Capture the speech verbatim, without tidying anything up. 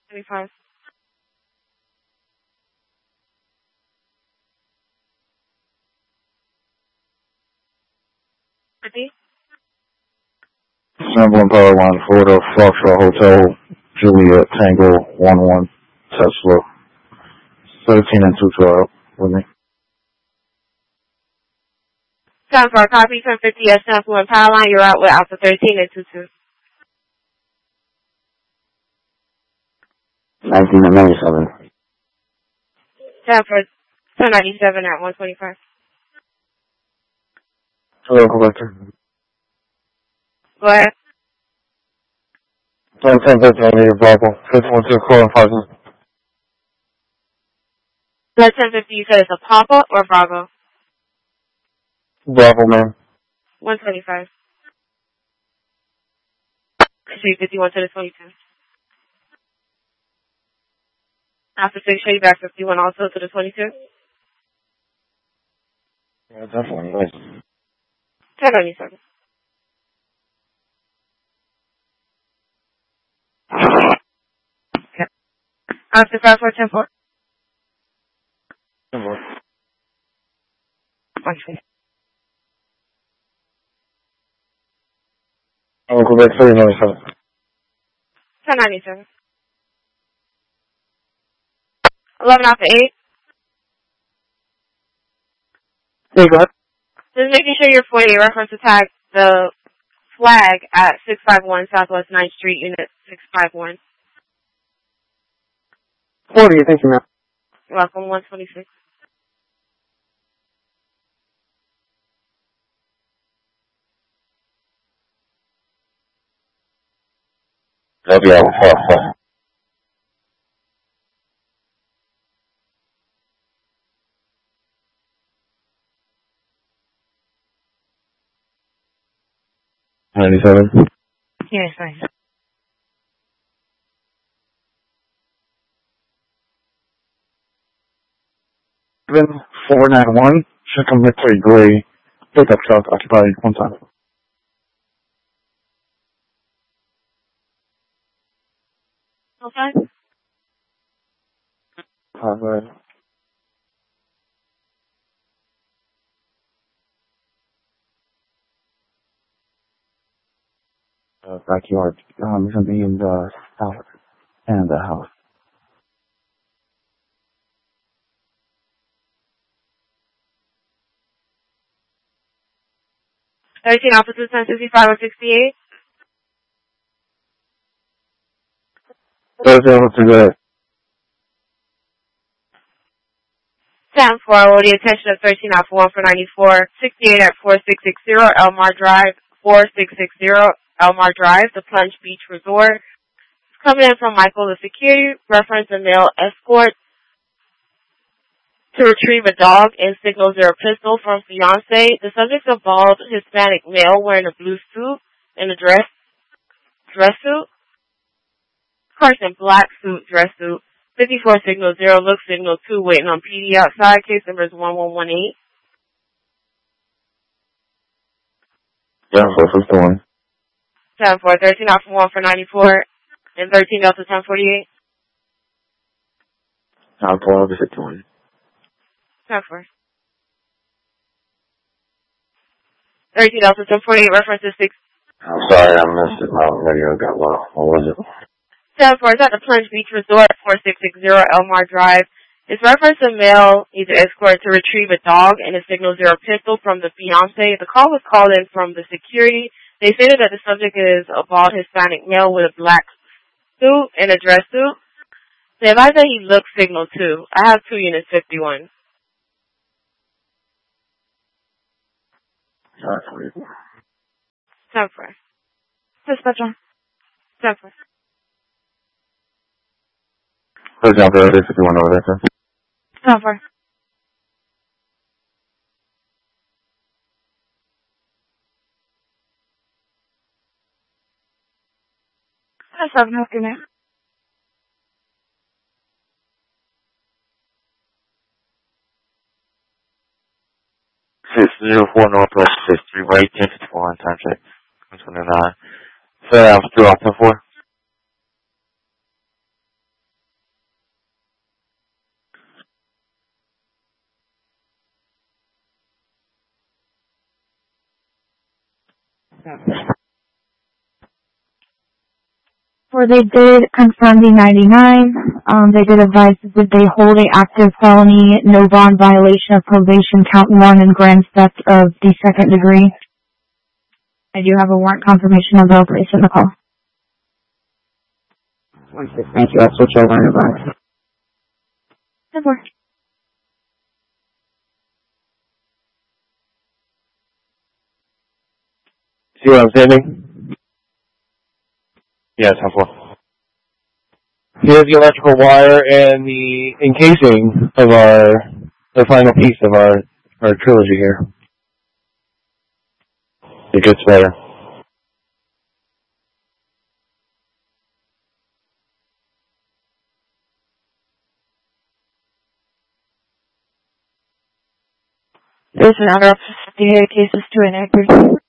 twenty-five. fifty. Sample and Power Line, Florida, Foxtrot Hotel, Juliet, Tango, one one, Tesla, thirteen and two twelve, with me. Time for a copy from fifty at Sample and Power Line. You're out with Alpha thirteen and two two. nineteen and ninety-seven. Time for ten ninety-seven at one twenty-five. Hello, collector. Go ahead. ten ten thirteen, Bravo, fifty-one two, call five. That's ten fifty. You said it's a Papa or Bravo? Bravo, man. one twenty-five. Street fifty-one to the twenty-two. After six, show you back fifty-one also to the twenty-two. Yeah, definitely. Nice. ten ninety-seven. Okay. After five four ten four. ten four. Okay. I'll go back thirty ninety-seven. ten ninety-seven. eleven after eight. Hey, go ahead. Just making sure your forty-eight reference to tag the flag at six five one Southwest ninth Street, Unit six five one. forty, thank you, ma'am. You're welcome, one twenty-six. W L four four. ninety-seven. Yes, thanks. seven four nine one, check on Victory Gray, pickup truck occupied one time. Okay. Alright. Uh, backyard, um, gonna be in the house, and the house. thirteen officers, ten sixty-five or sixty-eight. Those are to the ten four, I will the attention of thirteen Alpha one for ninety-four, sixty-eight at four six six zero Elmar Drive, four six six zero Elmar Drive, the Plunge Beach Resort. It's coming in from Michael, the security, reference a male escort to retrieve a dog and signals their pistol from fiance. The subject's a bald Hispanic male wearing a blue suit and a dress, dress suit. Person, black suit, dress suit. fifty-four signal zero, look signal two, waiting on P D outside. Case number is one one one eight. yeah, four fifty-one. ten four, thirteen Alpha one for ninety-four, and thirteen Delta ten forty-eight. Alpha one fifty-one. ten four. thirteen Delta ten forty-eight, reference to six. I'm sorry, I missed it. My radio got low. What was it? ten four is at the Plunge Beach Resort, four six six zero Elmar Drive. It's reference a male, either escort, to retrieve a dog and a signal zero pistol from the fiance. The call was called in from the security. They stated that the subject is a bald Hispanic male with a black suit and a dress suit. They advise that he looks signal two. I have two units fifty-one. Sorry. ten four. Dispatcher. ten four. Close down for fifty-one over there, sir. ten four. That's seven, okay, ma'am. six zero four Northwest fifth Street, right, ten fifty-four on time check. twenty-nine. So, I'm still off ten four. Where they did confirm the ninety-nine, um, they did advise that they hold a active felony, no bond violation of probation, count one, and grand theft of the second degree. I do have a warrant confirmation of the place in the call. Thank you. I'll switch over in about. Good work. See what I'm saying? Yes, how far? Here's the electrical wire and the encasing of our, the final piece of our, our trilogy here. It gets better. There's an other cases to inaccuracy.